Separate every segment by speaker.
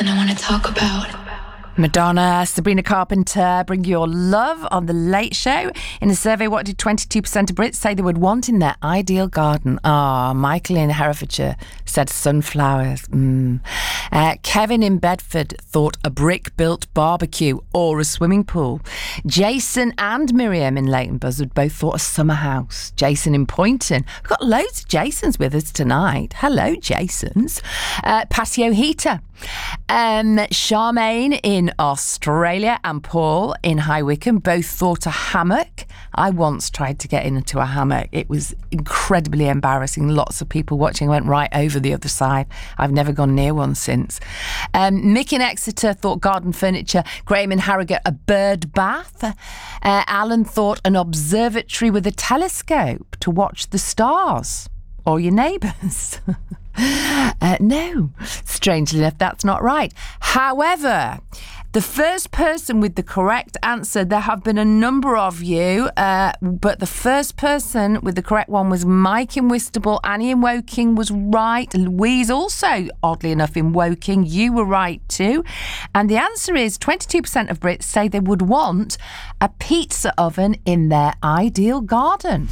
Speaker 1: And I want to talk about
Speaker 2: Madonna, Sabrina Carpenter, bring your love on The Late Show. In a survey, what did 22% of Brits say they would want in their ideal garden? Michael in Herefordshire said sunflowers. Kevin in Bedford thought a brick-built barbecue or a swimming pool. Jason and Miriam in Leighton Buzzard both thought a summer house. Jason in Poynton. We've got loads of Jasons with us tonight. Hello, Jasons. Patio heater. Charmaine in Australia and Paul in High Wycombe both thought a hammock. I once tried to get into a hammock. It was incredibly embarrassing. Lots of people watching went right over the other side. I've never gone near one since. Mick in Exeter thought garden furniture. Graham in Harrogate, a bird bath. Alan thought an observatory with a telescope to watch the stars. Or your neighbours. No, strangely enough, that's not right. However, the first person with the correct answer, there have been a number of you, but the first person with the correct one was Mike in Whitstable. Annie in Woking was right. Louise also, oddly enough, in Woking. You were right too. And the answer is 22% of Brits say they would want a pizza oven in their ideal garden.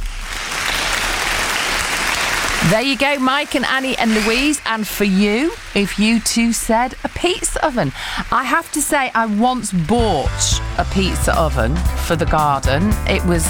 Speaker 2: There you go, Mike and Annie and Louise. And for you, if you too said a pizza oven. I have to say, I once bought a pizza oven for the garden. It was